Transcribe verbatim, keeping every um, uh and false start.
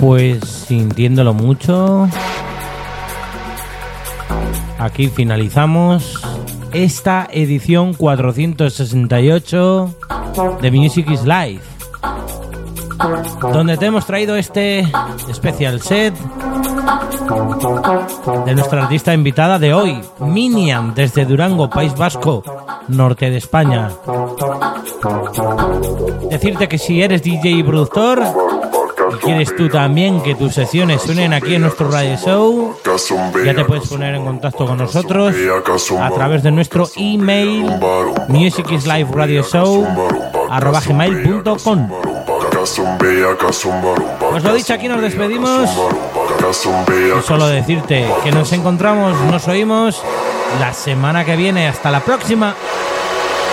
Pues sintiéndolo mucho, aquí finalizamos esta edición cuatrocientos sesenta y ocho de Music is Life, donde te hemos traído este especial set de nuestra artista invitada de hoy, Miniam, desde Durango, País Vasco, norte de España. Decirte que si eres D J y productor y quieres tú también que tus sesiones suenen aquí en nuestro radio show, ya te puedes poner en contacto con nosotros a través de nuestro email musicisliferadioshow arroba gmail punto com. Pues lo dicho, aquí nos despedimos y solo decirte que nos encontramos, nos oímos la semana que viene. Hasta la próxima.